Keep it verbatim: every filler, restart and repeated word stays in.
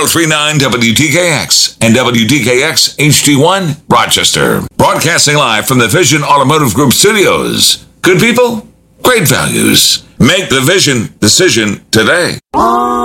three nine W T K X and W T K X H D one, Rochester. Broadcasting live from the Vision Automotive Group studios. Good people, great values. Make the Vision decision today.